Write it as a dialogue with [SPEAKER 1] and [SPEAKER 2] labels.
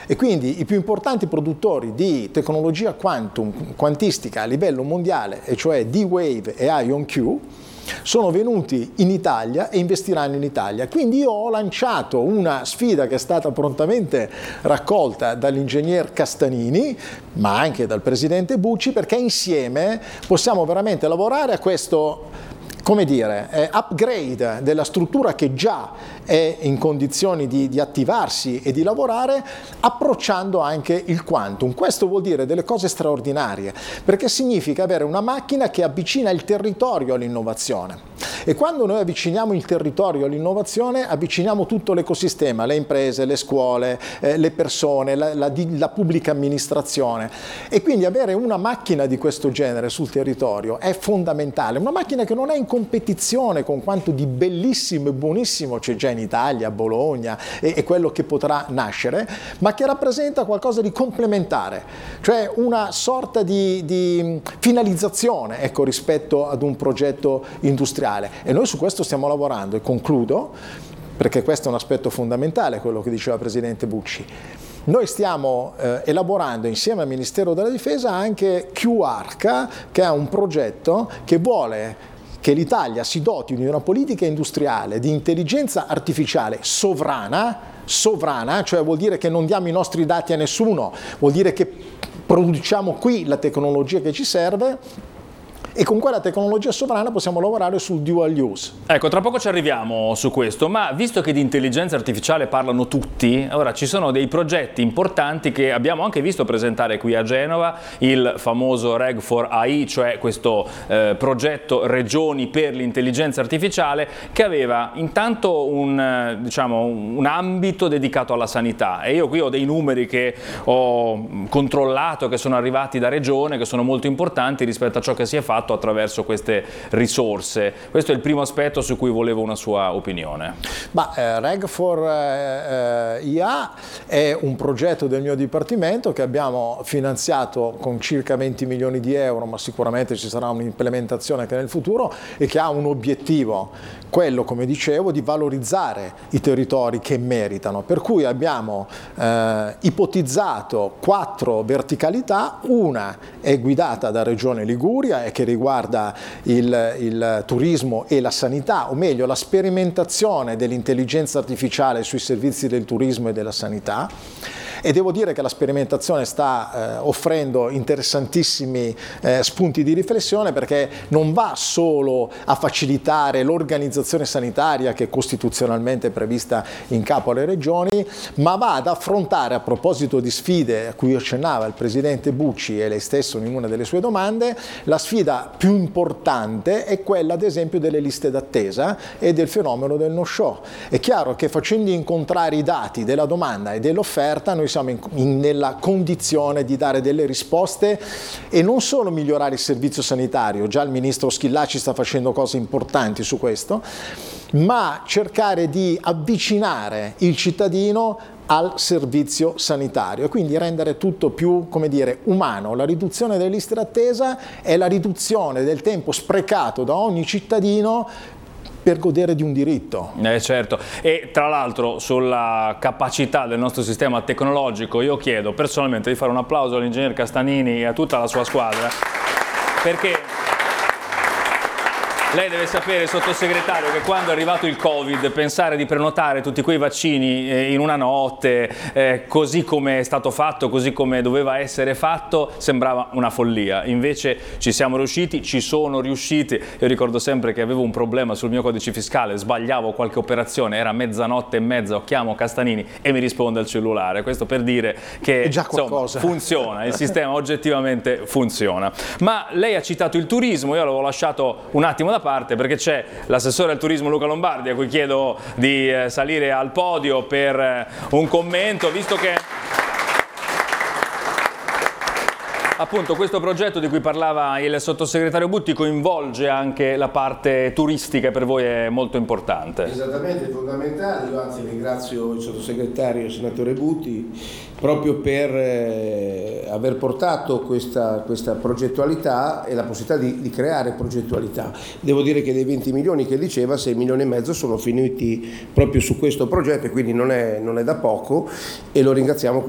[SPEAKER 1] e quindi i più importanti produttori di tecnologia quantistica a livello mondiale, e cioè D-Wave e IonQ, sono venuti in Italia e investiranno in Italia. Quindi io ho lanciato una sfida che è stata prontamente raccolta dall'ingegner Castanini, ma anche dal presidente Bucci, perché insieme possiamo veramente lavorare a questo, come dire, upgrade della struttura che già è in condizioni di attivarsi e di lavorare, approcciando anche il quantum. Questo vuol dire delle cose straordinarie, perché significa avere una macchina che avvicina il territorio all'innovazione. E quando noi avviciniamo il territorio all'innovazione, avviciniamo tutto l'ecosistema, le imprese, le scuole, le persone, la pubblica amministrazione. E quindi avere una macchina di questo genere sul territorio è fondamentale, una macchina che non è in competizione con quanto di bellissimo e buonissimo c'è già in Italia, a Bologna, e quello che potrà nascere, ma che rappresenta qualcosa di complementare, cioè una sorta di finalizzazione, ecco, rispetto ad un progetto industriale. E noi su questo stiamo lavorando, e concludo, perché questo è un aspetto fondamentale, quello che diceva il presidente Bucci. Noi stiamo elaborando insieme al Ministero della Difesa anche QARCA, che è un progetto che vuole che l'Italia si doti di una politica industriale di intelligenza artificiale sovrana, cioè vuol dire che non diamo i nostri dati a nessuno, vuol dire che produciamo qui la tecnologia che ci serve, e con quella tecnologia sovrana possiamo lavorare sul dual use.
[SPEAKER 2] Ecco, tra poco ci arriviamo su questo, ma visto che di intelligenza artificiale parlano tutti, ora ci sono dei progetti importanti che abbiamo anche visto presentare qui a Genova, il famoso Reg4AI, cioè questo progetto Regioni per l'intelligenza artificiale, che aveva intanto un ambito dedicato alla sanità, e io qui ho dei numeri che ho controllato, che sono arrivati da Regione, che sono molto importanti rispetto a ciò che si è fatto attraverso queste risorse. Questo è il primo aspetto su cui volevo una sua opinione.
[SPEAKER 1] Reg4IA è un progetto del mio dipartimento che abbiamo finanziato con circa 20 milioni di euro, ma sicuramente ci sarà un'implementazione anche nel futuro, e che ha un obiettivo, quello, come dicevo, di valorizzare i territori che meritano. Per cui abbiamo ipotizzato 4 verticalità. Una è guidata da Regione Liguria e che riguarda il turismo e la sanità, o meglio la sperimentazione dell'intelligenza artificiale sui servizi del turismo e della sanità. E devo dire che la sperimentazione sta offrendo interessantissimi spunti di riflessione, perché non va solo a facilitare l'organizzazione sanitaria che è costituzionalmente prevista in capo alle regioni, ma va ad affrontare, a proposito di sfide a cui accennava il presidente Bucci e lei stesso in una delle sue domande, la sfida più importante è quella ad esempio delle liste d'attesa e del fenomeno del no-show. È chiaro che facendo incontrare i dati della domanda e dell'offerta noi siamo nella condizione di dare delle risposte e non solo migliorare il servizio sanitario, già il ministro Schillaci sta facendo cose importanti su questo, ma cercare di avvicinare il cittadino al servizio sanitario e quindi rendere tutto più, come dire, umano. La riduzione delle liste d'attesa è la riduzione del tempo sprecato da ogni cittadino per godere di un diritto.
[SPEAKER 2] Certo, e tra l'altro sulla capacità del nostro sistema tecnologico io chiedo personalmente di fare un applauso all'ingegner Castanini e a tutta la sua squadra, perché lei deve sapere, sottosegretario, che quando è arrivato il Covid, pensare di prenotare tutti quei vaccini in una notte, così come è stato fatto, così come doveva essere fatto, sembrava una follia. Invece ci siamo riusciti, ci sono riusciti. Io ricordo sempre che avevo un problema sul mio codice fiscale, sbagliavo qualche operazione, era 00:30, chiamo Castanini e mi risponde al cellulare. Questo per dire che insomma, funziona, il sistema oggettivamente funziona. Ma lei ha citato il turismo, io l'avevo lasciato un attimo da parte perché c'è l'assessore al turismo Luca Lombardi, a cui chiedo di salire al podio per un commento, visto che appunto questo progetto di cui parlava il sottosegretario Butti coinvolge anche la parte turistica e per voi è molto importante.
[SPEAKER 3] Esattamente, è fondamentale. Io anzi ringrazio il sottosegretario, il senatore Butti, proprio per aver portato questa progettualità e la possibilità di creare progettualità. Devo dire che dei 20 milioni che diceva, 6,5 milioni sono finiti proprio su questo progetto e quindi non è da poco, e lo ringraziamo.